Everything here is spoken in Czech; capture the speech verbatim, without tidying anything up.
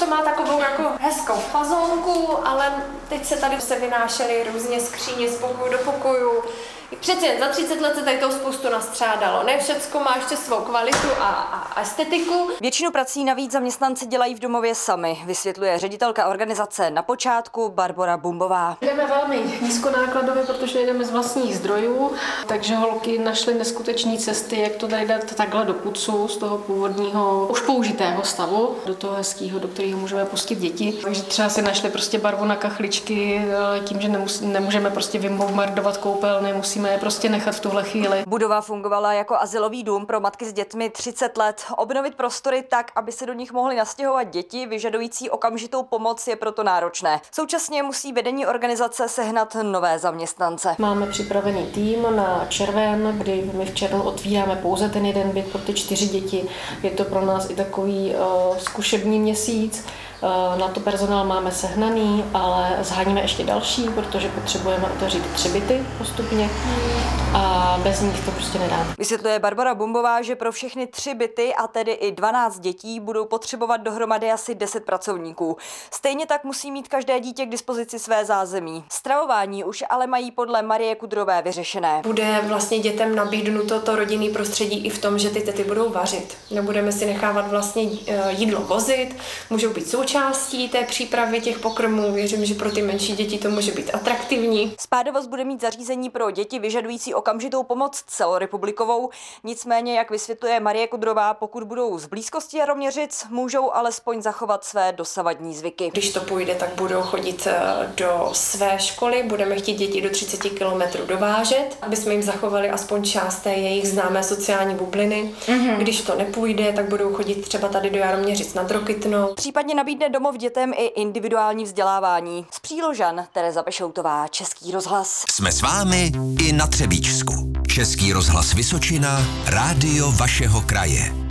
má takovou jako hezkou fazonku, ale teď se tady se vynášely různě skříně z pokoju do pokoju. Přece jen za třicet let se tady toho spoustu nastřádalo. Ne všecko má ještě svou kvalitu a, a estetiku. Většinu prací navíc zaměstnanci dělají v domově sami, vysvětluje ředitelka organizace Na počátku Barbora Bumbová. Jdeme velmi nízkonákladově, protože jdeme z vlastních zdrojů, takže holky našly neskutečné cesty, jak to tady dát takhle do pucu z toho původního už použitého stavu do toho hezkého, do kterého můžeme pustit děti. Takže třeba si našli prostě barvu na kachličky, tím, že nemusí, nemůžeme prostě vybombardovat koupelny, musíme je prostě nechat v tuhle chvíli. Budova fungovala jako azylový dům pro matky s dětmi třicet let. Obnovit prostory tak, aby se do nich mohly nastěhovat děti vyžadující okamžitou pomoc, je proto náročné. Současně musí vedení organizace sehnat nové zaměstnance. Máme připravený tým na červen, kdy my v červnu otvíráme pouze ten jeden byt pro ty čtyři děti. Je to pro nás i takový uh, zkušební měsíc. Na to personál máme sehnaný, ale zháníme ještě další, protože potřebujeme otevřít tři byty postupně a bez nich to prostě nedá. Vysvětluje Barbora Bumbová, že pro všechny tři byty a tedy i dvanáct dětí budou potřebovat dohromady asi deset pracovníků. Stejně tak musí mít každé dítě k dispozici své zázemí. Stravování už ale mají podle Marie Kudrové vyřešené. Bude vlastně dětem nabídnuto to rodinný prostředí i v tom, že ty tety budou vařit. Nebudeme si nechávat vlastně jídlo vozit, můžou být součástí té přípravy těch pokrmů. Věřím, že pro ty menší děti to může být atraktivní. Spádovost bude mít zařízení pro děti vyžadující okamžitou pomoc celorepublikovou. Nicméně, jak vysvětluje Marie Kudrová, pokud budou z blízkosti Jaroměřic, můžou alespoň zachovat své dosavadní zvyky. Když to půjde, tak budou chodit do své školy, budeme chtít děti do třicet kilometrů dovážet, aby jsme jim zachovali aspoň část té jejich známé sociální bubliny. Mm-hmm. Když to nepůjde, tak budou chodit třeba tady do Jaroměřic nad Rokytnou. Případně nabídne domov dětem i individuální vzdělávání. Z Příložan Tereza Pešoutová, Český rozhlas. Jsme s vámi i na Třebíčsku. Český rozhlas Vysočina, rádio vašeho kraje.